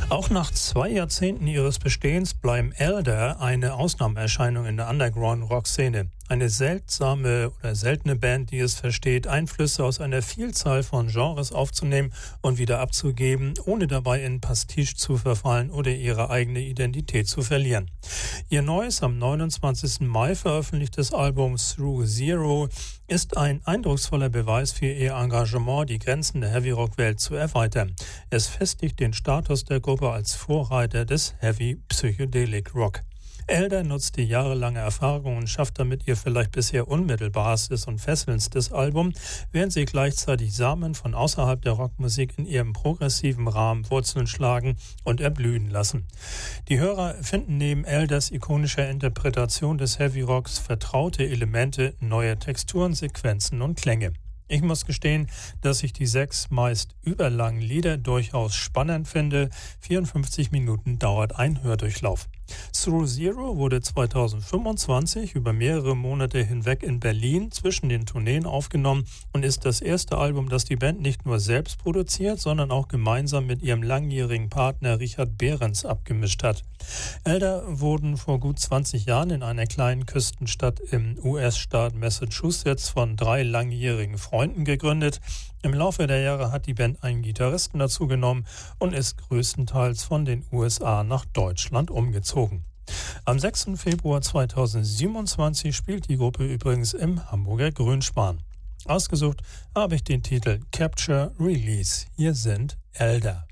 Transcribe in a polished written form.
Auch nach 2 Jahrzehnten ihres Bestehens bleiben Elder eine Ausnahmeerscheinung in der Underground-Rock-Szene. Eine seltsame oder seltene Band, die es versteht, Einflüsse aus einer Vielzahl von Genres aufzunehmen und wieder abzugeben, ohne dabei in Pastiche zu verfallen oder ihre eigene Identität zu verlieren. Ihr neues, am 29. Mai veröffentlichtes Album Through Zero ist ein eindrucksvoller Beweis für ihr Engagement, die Grenzen der Heavy-Rock-Welt zu erweitern. Es festigt den Status der Gruppe als Vorreiter des Heavy Psychedelic Rock. Elder nutzt die jahrelange Erfahrung und schafft damit ihr vielleicht bisher unmittelbarstes und fesselndstes Album, während sie gleichzeitig Samen von außerhalb der Rockmusik in ihrem progressiven Rahmen Wurzeln schlagen und erblühen lassen. Die Hörer finden neben Elders ikonischer Interpretation des Heavy Rocks vertraute Elemente, neue Texturen, Sequenzen und Klänge. Ich muss gestehen, dass ich die 6 meist überlangen Lieder durchaus spannend finde. 54 Minuten dauert ein Hördurchlauf. Through Zero wurde 2025 über mehrere Monate hinweg in Berlin zwischen den Tourneen aufgenommen und ist das erste Album, das die Band nicht nur selbst produziert, sondern auch gemeinsam mit ihrem langjährigen Partner Richard Behrens abgemischt hat. Elder wurden vor gut 20 Jahren in einer kleinen Küstenstadt im US-Staat Massachusetts von 3 langjährigen Freunden gegründet. Im Laufe der Jahre hat die Band einen Gitarristen dazu genommen und ist größtenteils von den USA nach Deutschland umgezogen. Am 6. Februar 2027 spielt die Gruppe übrigens im Hamburger Grünspan. Ausgesucht habe ich den Titel Capture Release. Hier sind Elder.